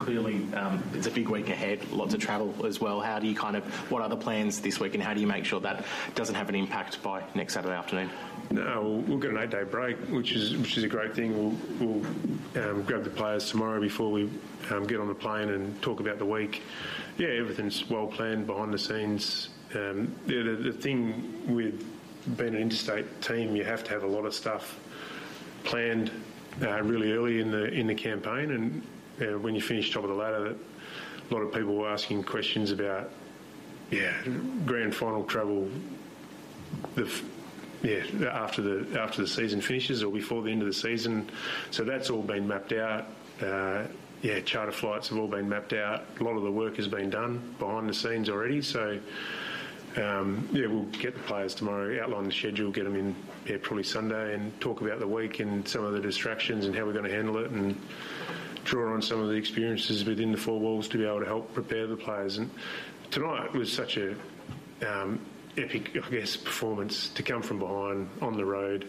clearly it's a big week ahead, lots of travel as well. How do you what are the plans this week, and how do you make sure that doesn't have an impact by next Saturday afternoon? No, we'll get an 8-day break, which is a great thing. We'll grab the players tomorrow before we get on the plane and talk about the week. Yeah, everything's well planned behind the scenes. The thing with being an interstate team, you have to have a lot of stuff planned really early in the campaign, and when you finish top of the ladder, a lot of people were asking questions about grand final travel after the season finishes or before the end of the season. So that's all been mapped out. Charter flights have all been mapped out. A lot of the work has been done behind the scenes already. So we'll get the players tomorrow, outline the schedule, get them in probably Sunday, and talk about the week and some of the distractions and how we're going to handle it, and draw on some of the experiences within the four walls to be able to help prepare the players. And tonight was such a epic, I guess, performance to come from behind on the road,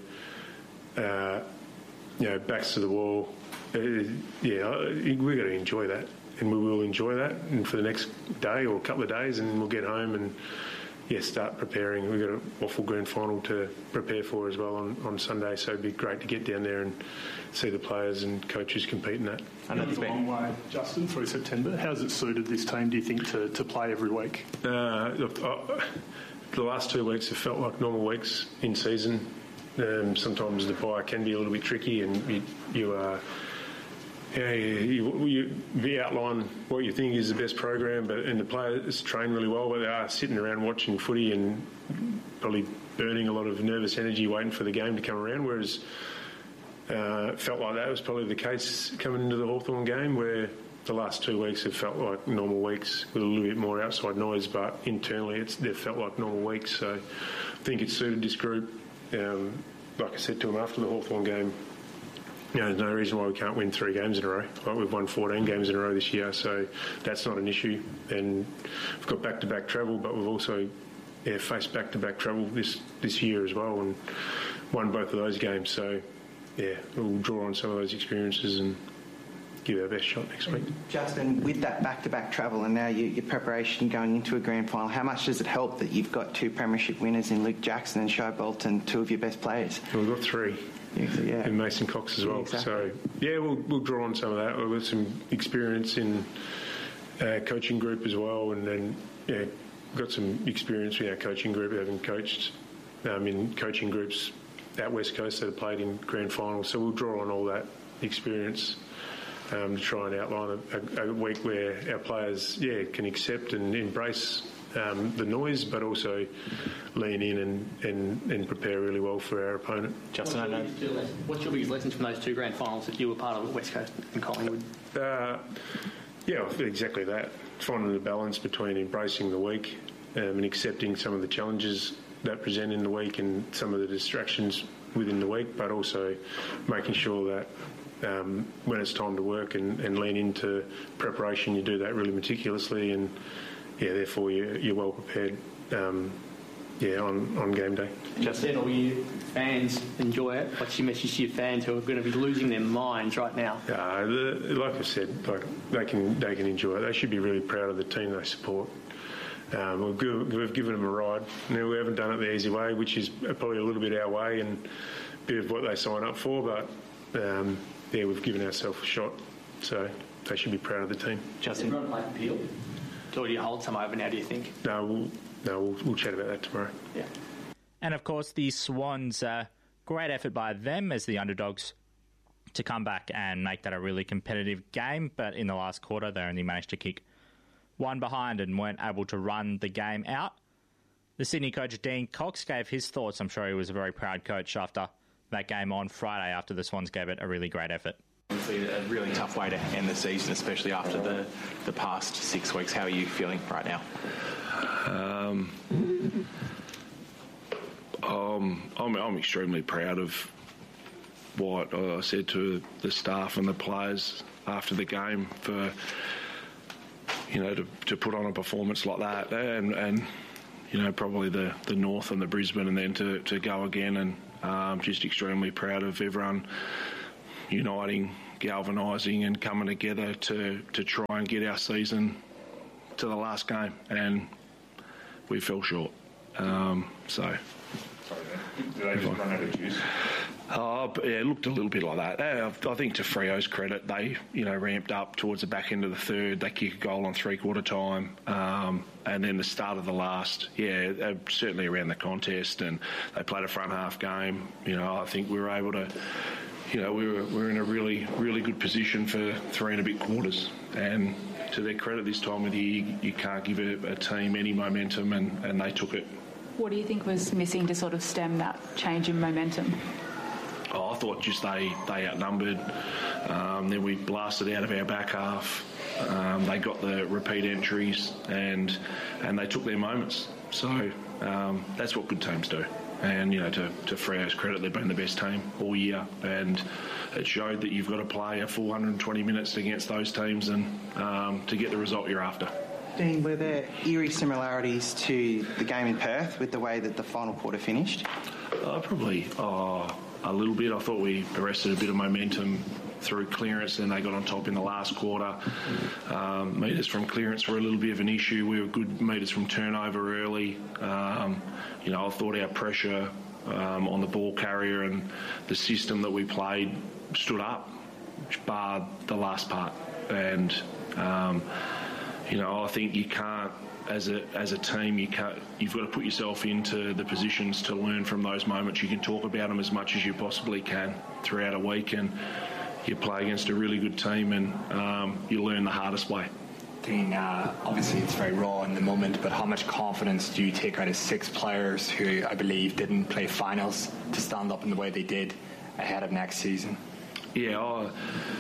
backs to the wall. We've got to enjoy that, and we will enjoy that, and for the next day or a couple of days, and we'll get home and start preparing. We've got a waffle grand final to prepare for as well on Sunday, so it'd be great to get down there and see the players and coaches compete in that. I know it's a long way, Justin, through September. How's it suited this team, do you think, to play every week? Look, the last 2 weeks have felt like normal weeks in season. Sometimes the bye can be a little bit tricky, and you outline what you think is the best program, and the players train really well, but they are sitting around watching footy and probably burning a lot of nervous energy waiting for the game to come around, whereas it felt like that was probably the case coming into the Hawthorn game, where the last 2 weeks have felt like normal weeks with a little bit more outside noise, but internally they've felt like normal weeks. So I think it suited this group. Like I said to them after the Hawthorn game, there's no reason why we can't win 3 games in a row. Like, we've won 14 games in a row this year, so that's not an issue. And we've got back-to-back travel, but we've also faced back-to-back travel this year as well, and won both of those games. So we'll draw on some of those experiences and give our best shot next week. Justin, with that back-to-back travel and now your preparation going into a grand final, how much does it help that you've got 2 premiership winners in Luke Jackson and Shai Bolton, 2 of your best players? We've got 3. And Mason Cox as well. Exactly. So we'll draw on some of that. We've got some experience in coaching group as well, and then got some experience with our coaching group, having coached in coaching groups at West Coast that have played in grand finals. So we'll draw on all that experience to try and outline a week where our players can accept and embrace the noise, but also lean in and prepare really well for our opponent. Justin, what's your biggest lessons from those 2 grand finals that you were part of at West Coast and Collingwood? Exactly that. Finding the balance between embracing the week and accepting some of the challenges that present in the week and some of the distractions within the week, but also making sure that when it's time to work and lean into preparation, you do that really meticulously, and therefore you're well prepared on game day. Justin, all you fans enjoy it. What's your message to your fans who are going to be losing their minds right now? Like I said, they can enjoy it. They should be really proud of the team they support. We've given them a ride. Now, we haven't done it the easy way, which is probably a little bit our way and a bit of what they sign up for, but we've given ourselves a shot, so they should be proud of the team. Justin, everyone played the field? Or do you hold some over now, do you think? No, we'll chat about that tomorrow. Yeah. And of course, the Swans, great effort by them as the underdogs to come back and make that a really competitive game. But in the last quarter, they only managed to kick 1 behind and weren't able to run the game out. The Sydney coach, Dean Cox, gave his thoughts. I'm sure he was a very proud coach after that game on Friday, after the Swans gave it a really great effort. Obviously a really tough way to end the season, especially after the past 6 weeks. How are you feeling right now? I'm extremely proud of what I said to the staff and the players after the game for, to put on a performance like that, and probably the North and the Brisbane, and then to go again, and just extremely proud of everyone uniting galvanising and coming together to try and get our season to the last game, and we fell short. Sorry, did they just run out of juice? It looked a little bit like that. I think to Freo's credit, they ramped up towards the back end of the third. They kicked a goal on three-quarter time, and then the start of the last. Certainly around the contest, and they played a front half game. I think we were able to. We were in a really, really good position for 3 and a bit quarters. And to their credit, this time of the year, you can't give a team any momentum, and they took it. What do you think was missing to sort of stem that change in momentum? I thought just they outnumbered. Then we blasted out of our back half. They got the repeat entries, and they took their moments. So that's what good teams do. And, to Freo's credit, they've been the best team all year. And it showed that you've got to play a full 120 minutes against those teams and to get the result you're after. Dean, were there eerie similarities to the game in Perth with the way that the final quarter finished? Probably a little bit. I thought we arrested a bit of momentum through clearance, and they got on top in the last quarter. Metres from clearance were a little bit of an issue. We were good metres from turnover early. I thought our pressure on the ball carrier and the system that we played stood up, which barred the last part. And I think you can't, as a team, you've got to put yourself into the positions to learn from those moments. You can talk about them as much as you possibly can throughout a week, and you play against a really good team, and you learn the hardest way. Dean, obviously it's very raw in the moment, but how much confidence do you take out of 6 players who I believe didn't play finals to stand up in the way they did ahead of next season? Yeah,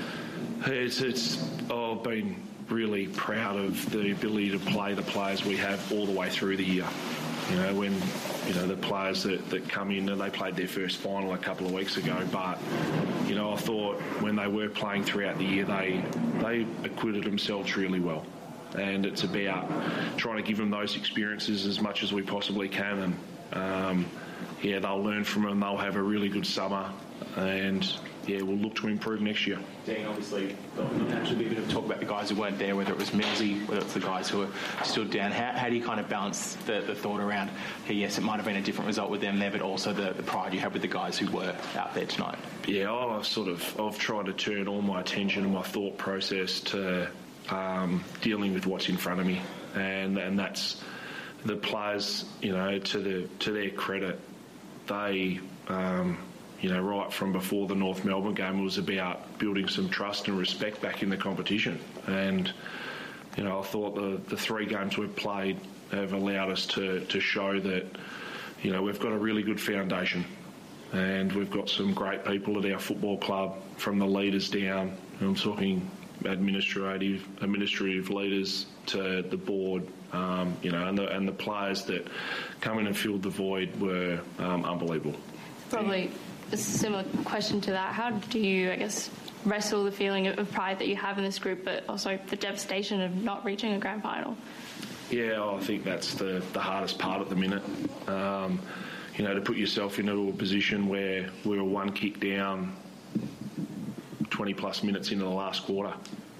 I've been really proud of the ability to play the players we have all the way through the year. When the players that come in, and they played their first final a couple of weeks ago, but I thought when they were playing throughout the year, they acquitted themselves really well. And it's about trying to give them those experiences as much as we possibly can, and they'll learn from them. They'll have a really good summer, and we'll look to improve next year. Dean, obviously, there'll naturally be a bit of talk about the guys who weren't there, whether it was Millsy, whether it's the guys who were stood down. How do you kind of balance the thought around, yes, it might have been a different result with them there, but also the pride you have with the guys who were out there tonight? Yeah, I've tried to turn all my attention and my thought process to dealing with what's in front of me, and that's the players. To their credit, they. Right from before the North Melbourne game, it was about building some trust and respect back in the competition. And, I thought the 3 games we've played have allowed us to show that, we've got a really good foundation, and we've got some great people at our football club, from the leaders down. I'm talking administrative leaders to the board, and the players that come in and filled the void were unbelievable. Probably a similar question to that. How do you, wrestle the feeling of pride that you have in this group, but also the devastation of not reaching a grand final? Yeah, I think that's the hardest part at the minute. To put yourself into a position where we were 1 kick down 20-plus minutes into the last quarter.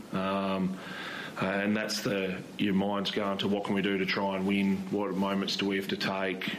And that's your mind's going to what can we do to try and win, what moments do we have to take.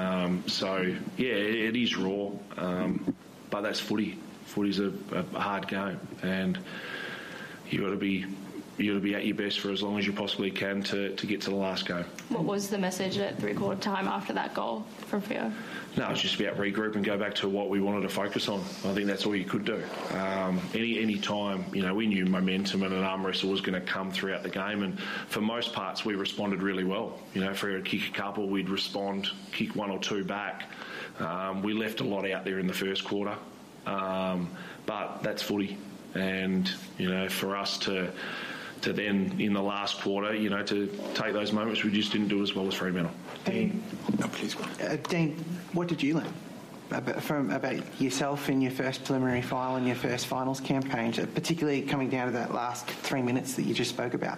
It is raw, but that's footy. Footy's a hard game, and you got to be at your best for as long as you possibly can to get to the last game. What was the message at 3/4 time after that goal from Theo? No, it's just about regroup and go back to what we wanted to focus on. I think that's all you could do. Any time, we knew momentum and an arm wrestle was going to come throughout the game, and for most parts we responded really well. If we were to kick a couple, we'd respond, kick 1 or 2 back. We left a lot out there in the first quarter, but that's footy, and for us to then in the last quarter, to take those moments, we just didn't do as well as Fremantle. Dean, no, please go. Dean, what did you learn about yourself in your first preliminary final and your first finals campaign, particularly coming down to that last 3 minutes that you just spoke about?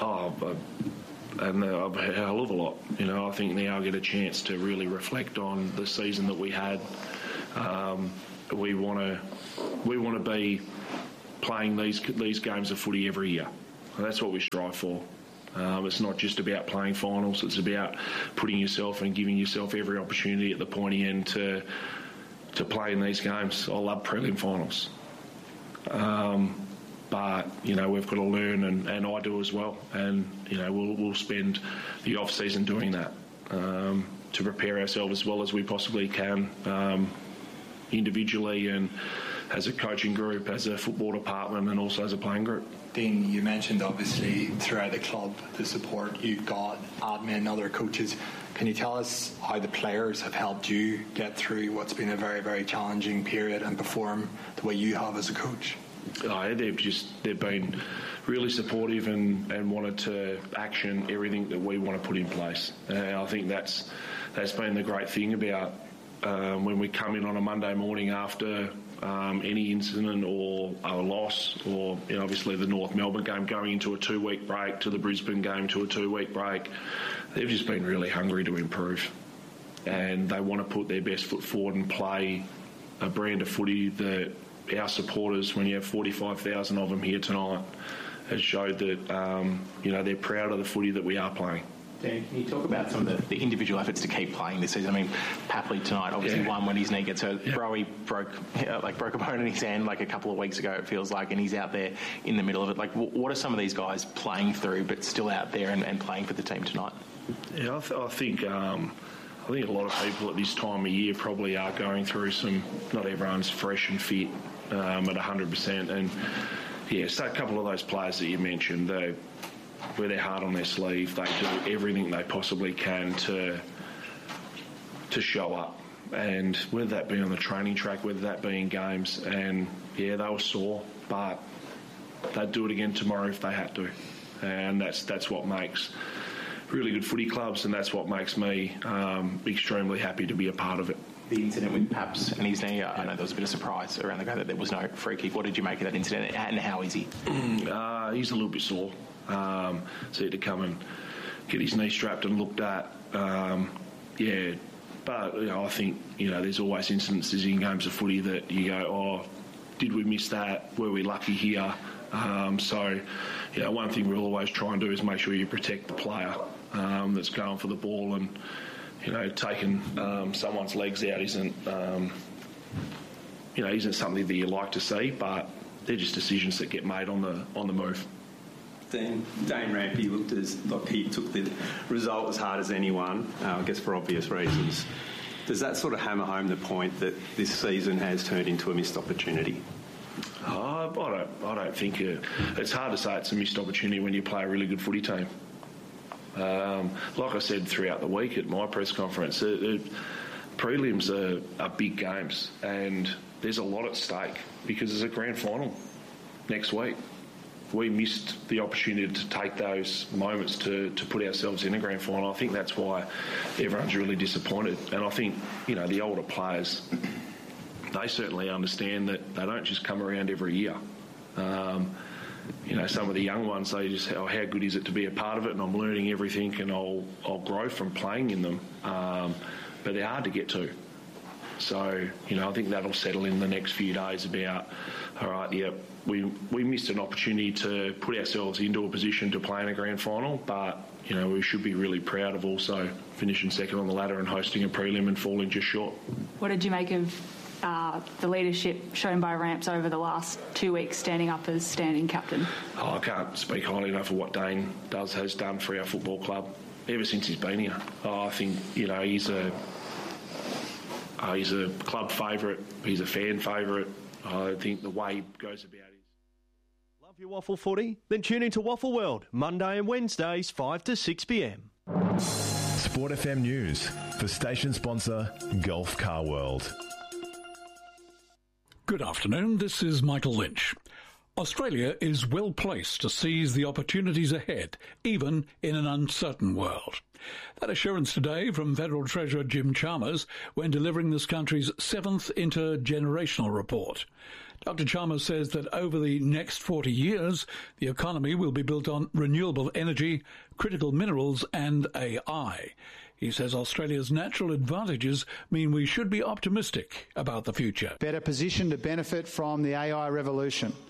A hell of a lot. I think now I get a chance to really reflect on the season that we had. We want to be playing these games of footy every year. And that's what we strive for. It's not just about playing finals, it's about putting yourself and giving yourself every opportunity at the pointy end to play in these games. I love prelim finals. But, you know, we've got to learn, and I do as well. And, you know, we'll spend the off-season doing that to prepare ourselves as well as we possibly can, individually and as a coaching group, as a football department, and also as a playing group. Dean, you mentioned obviously throughout the club the support you've got, admin and other coaches. Can you tell us how the players have helped you get through what's been a very, very challenging period and perform the way you have as a coach? Oh, they've been really supportive and wanted to action everything that we want to put in place. I think that's been the great thing about when we come in on a Monday morning after any incident or a loss, or, you know, obviously the North Melbourne game, going into a 2-week break, to the Brisbane game, to a 2-week break. They've just been really hungry to improve, and they want to put their best foot forward and play a brand of footy that our supporters, when you have 45,000 of them here tonight, has showed that you know, they're proud of the footy that we are playing. Dan, can you talk about some of the individual efforts to keep playing this season? I mean, Papley tonight obviously won when his knee gets hurt. Yeah. Broey broke a bone in his hand like a couple of weeks ago, it feels like, and he's out there in the middle of it. Like, what are some of these guys playing through but still out there and playing for the team tonight? Yeah, I think a lot of people at this time of year probably are going through some. Not everyone's fresh and fit at 100%, and yeah, so a couple of those players that you mentioned, they wear their heart on their sleeve. They do everything they possibly can to show up, and whether that be on the training track, whether that be in games, and yeah, they were sore, but they'd do it again tomorrow if they had to, and that's what makes really good footy clubs, and that's what makes me extremely happy to be a part of it. The incident with Paps and his knee, I know there was a bit of surprise around the go that there was no free kick. What did you make of that incident, and how is he? He's a little bit sore. So he had to come and get his knee strapped and looked at. Yeah, but you know, I think, you know, there's always incidences in games of footy that you go, oh, did we miss that? Were we lucky here? So, you know, one thing we'll always try and do is make sure you protect the player that's going for the ball, and, you know, taking someone's legs out isn't something that you like to see, but they're just decisions that get made on the move. Dane Rampe looked as like he took the result as hard as anyone, I guess for obvious reasons. Does that sort of hammer home the point that this season has turned into a missed opportunity? I don't think it's hard to say it's a missed opportunity when you play a really good footy team. Like I said throughout the week at my press conference, prelims are big games, and there's a lot at stake because there's a grand final next week. We missed the opportunity to take those moments to put ourselves in a grand final. I think that's why everyone's really disappointed. And I think, you know, the older players, they certainly understand that they don't just come around every year. You know, some of the young ones, they just, oh, how good is it to be a part of it, and I'm learning everything, and I'll grow from playing in them. But they're hard to get to. So, you know, I think that'll settle in the next few days about, all right, yeah, we missed an opportunity to put ourselves into a position to play in a grand final, but, you know, we should be really proud of also finishing second on the ladder and hosting a prelim and falling just short. What did you make of the leadership shown by Ramps over the last 2 weeks, standing up as standing captain? Oh, I can't speak highly enough of what Dane has done for our football club ever since he's been here. I think, you know, he's a club favourite. He's a fan favourite. I think the way he goes about it. Love your waffle footy? Then tune into Waffle World, Monday and Wednesdays, 5 to 6 p.m. Sport FM News for station sponsor Gulf Car World. Good afternoon, this is Michael Lynch. Australia is well placed to seize the opportunities ahead, even in an uncertain world. That assurance today from Federal Treasurer Jim Chalmers when delivering this country's 7th intergenerational report. Dr. Chalmers says that over the next 40 years, the economy will be built on renewable energy, critical minerals and AI. He says Australia's natural advantages mean we should be optimistic about the future. Better positioned to benefit from the AI revolution.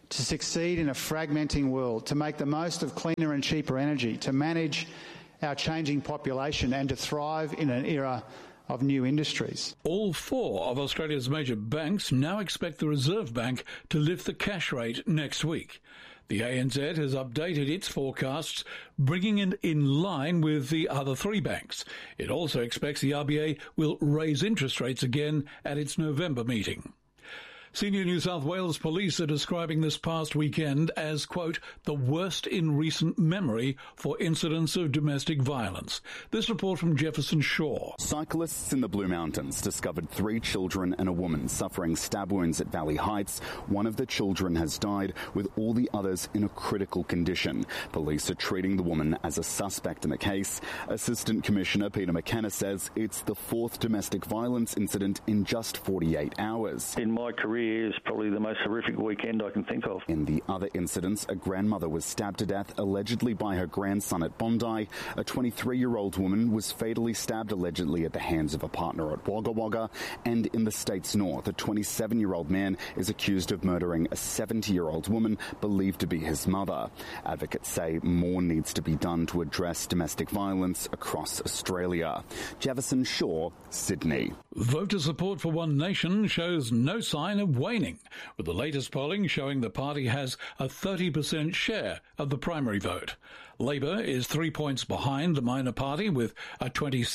to succeed in a fragmenting world, to make the most of cleaner and cheaper energy, to manage our changing population and to thrive in an era of new industries. All four of Australia's major banks now expect the Reserve Bank to lift the cash rate next week. The ANZ has updated its forecasts, bringing it in line with the other three banks. It also expects the RBA will raise interest rates again at its November meeting. Senior New South Wales police are describing this past weekend as, quote, the worst in recent memory for incidents of domestic violence. This report from Jefferson Shaw. Cyclists in the Blue Mountains discovered 3 children and a woman suffering stab wounds at Valley Heights. One of the children has died, with all the others in a critical condition. Police are treating the woman as a suspect in the case. Assistant Commissioner Peter McKenna says it's the 4th domestic violence incident in just 48 hours. In my career, is probably the most horrific weekend I can think of. In the other incidents, a grandmother was stabbed to death allegedly by her grandson at Bondi. A 23-year-old woman was fatally stabbed allegedly at the hands of a partner at Wagga Wagga. And in the state's north, a 27-year-old man is accused of murdering a 70-year-old woman believed to be his mother. Advocates say more needs to be done to address domestic violence across Australia. Jefferson Shaw, Sydney. Voter support for One Nation shows no sign of waning, with the latest polling showing the party has a 30% share of the primary vote. Labor is 3 points behind the minor party with a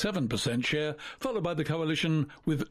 27% share, followed by the coalition with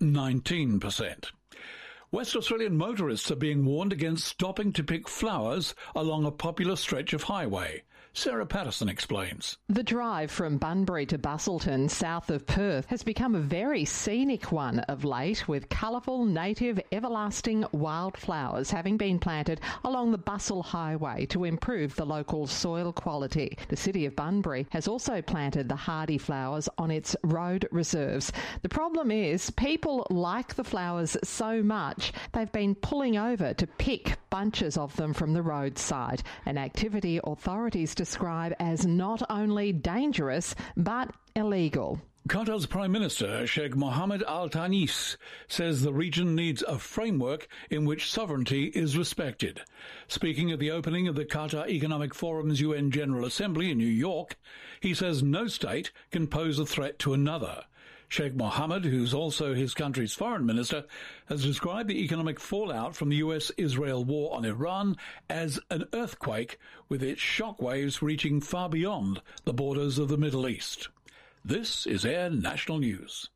19%. West Australian motorists are being warned against stopping to pick flowers along a popular stretch of highway. Sarah Patterson explains. The drive from Bunbury to Busselton, south of Perth, has become a very scenic one of late, with colourful, native, everlasting wildflowers having been planted along the Bustle Highway to improve the local soil quality. The city of Bunbury has also planted the hardy flowers on its road reserves. The problem is people like the flowers so much they've been pulling over to pick bunches of them from the roadside, an activity authorities describe as not only dangerous but illegal. Qatar's Prime Minister, Sheikh Mohammed Al Thani, says the region needs a framework in which sovereignty is respected. Speaking at the opening of the Qatar Economic Forum's UN General Assembly in New York, he says no state can pose a threat to another. Sheikh Mohammed, who's also his country's foreign minister, has described the economic fallout from the US-Israel war on Iran as an earthquake, with its shockwaves reaching far beyond the borders of the Middle East. This is Air National News.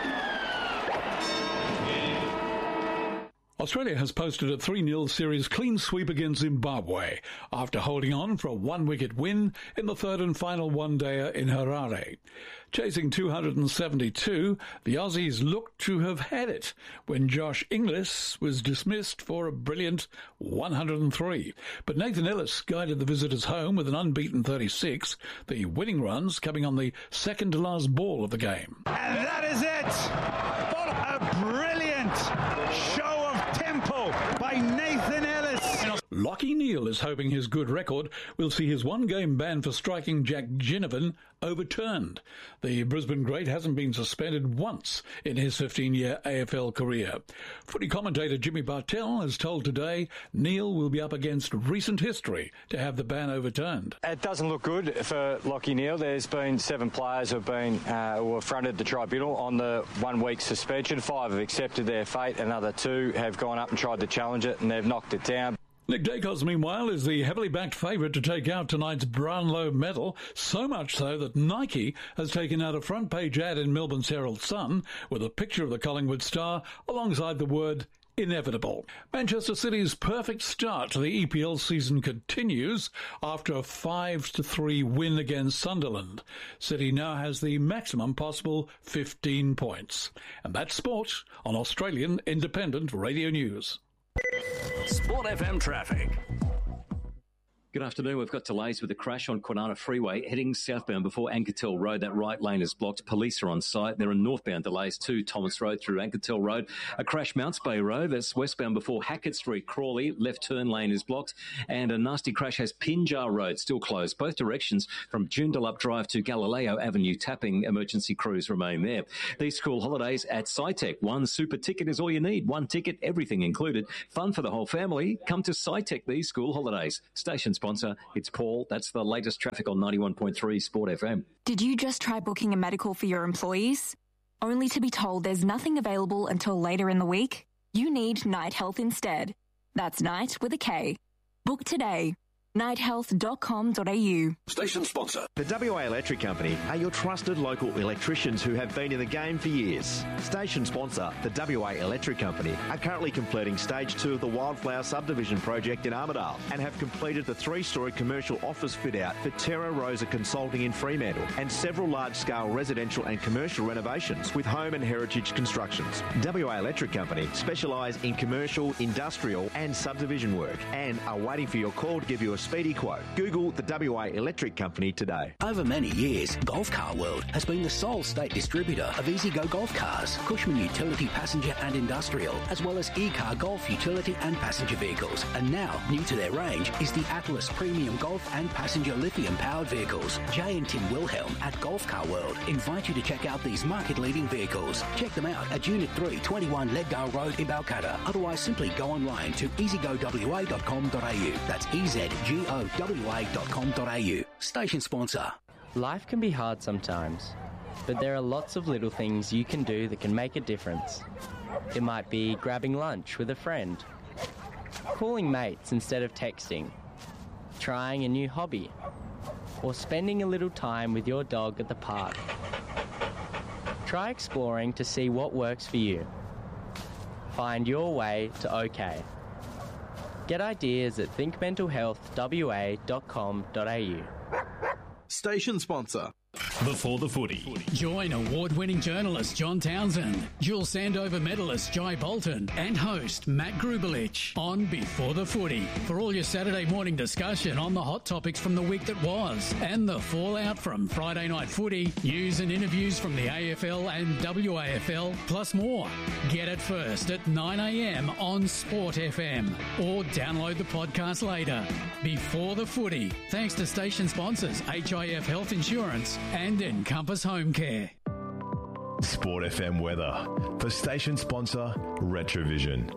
Australia has posted a 3-0 series clean sweep against Zimbabwe after holding on for a 1-wicket win in the third and final one-dayer in Harare. Chasing 272, the Aussies looked to have had it when Josh Inglis was dismissed for a brilliant 103. But Nathan Ellis guided the visitors home with an unbeaten 36, the winning runs coming on the second-to-last ball of the game. And that is it! What a brilliant show of tempo by Nathan Ellis. Lachie Neale is hoping his good record will see his one-game ban for striking Jack Ginnivan overturned. The Brisbane great hasn't been suspended once in his 15-year AFL career. Footy commentator Jimmy Bartell has told Today Neale will be up against recent history to have the ban overturned. It doesn't look good for Lachie Neale. There's been 7 players who have fronted the tribunal on the 1-week suspension. 5 have accepted their fate. Another 2 have gone up and tried to challenge it, and they've knocked it down. Nick Dacos, meanwhile, is the heavily backed favourite to take out tonight's Brownlow medal, so much so that Nike has taken out a front-page ad in Melbourne's Herald Sun with a picture of the Collingwood star alongside the word inevitable. Manchester City's perfect start to the EPL season continues after a 5-3 win against Sunderland. City now has the maximum possible 15 points. And that's sport on Australian Independent Radio News. Sport FM traffic. Good afternoon. We've got delays with a crash on Kwinana Freeway heading southbound before Anketel Road. That right lane is blocked. Police are on site. There are northbound delays to Thomas Road through Anketel Road. A crash Mounts Bay Road. That's westbound before Hackett Street, Crawley. Left turn lane is blocked. And a nasty crash has Pinjar Road still closed. Both directions from Joondalup Drive to Galileo Avenue. Tapping emergency crews remain there. These school holidays at SciTech. One super ticket is all you need. One ticket, everything included. Fun for the whole family. Come to SciTech these school holidays. Station sponsor, it's Paul. That's the latest traffic on 91.3 Sport FM. Did you just try booking a medical for your employees? Only to be told there's nothing available until later in the week? You need Night Health instead. That's Night with a K. Book today. nighthealth.com.au. Station sponsor. The WA Electric Company are your trusted local electricians who have been in the game for years. Station sponsor, the WA Electric Company, are currently completing Stage 2 of the Wildflower Subdivision project in Armidale and have completed the 3-storey commercial office fit-out for Terra Rosa Consulting in Fremantle and several large-scale residential and commercial renovations with Home and Heritage Constructions. WA Electric Company specialise in commercial, industrial and subdivision work and are waiting for your call to give you a speedy quote. Google the WA Electric Company today. Over many years, Golf Car World has been the sole state distributor of EasyGo golf cars, Cushman utility passenger and industrial, as well as E-Car Golf utility and passenger vehicles. And now, new to their range is the Atlas Premium Golf and Passenger Lithium-powered vehicles. Jay and Tim Wilhelm at Golf Car World invite you to check out these market-leading vehicles. Check them out at Unit 3, 21 Leaddale Road in Balcatta. Otherwise, simply go online to easygowa.com.au. That's EZGOWA.com.au. Station sponsor. Life can be hard sometimes, but there are lots of little things you can do that can make a difference. It might be grabbing lunch with a friend, calling mates instead of texting, trying a new hobby, or spending a little time with your dog at the park. Try exploring to see what works for you. Find your way to OK. Get ideas at thinkmentalhealthwa.com.au. Station sponsor. Before the footy. Join award-winning journalist John Townsend, dual Sandover medalist Jai Bolton, and host Matt Grubelich on Before the Footy for all your Saturday morning discussion on the hot topics from the week that was and the fallout from Friday night footy, news and interviews from the AFL and WAFL, plus more. Get it first at 9 a.m. on Sport FM or download the podcast later. Before the Footy, thanks to station sponsors HIF Health Insurance and Encompass Home Care. Sport FM weather for station sponsor Retrovision.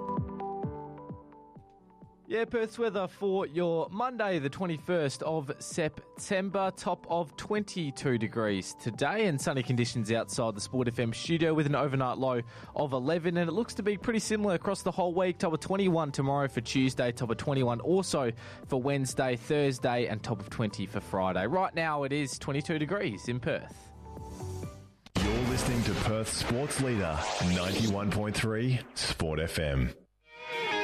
Yeah, Perth's weather for your Monday, the 21st of September. Top of 22 degrees today and sunny conditions outside the Sport FM studio with an overnight low of 11. And it looks to be pretty similar across the whole week. Top of 21 tomorrow for Tuesday, top of 21 also for Wednesday, Thursday, and top of 20 for Friday. Right now it is 22 degrees in Perth. You're listening to Perth's sports leader, 91.3 Sport FM.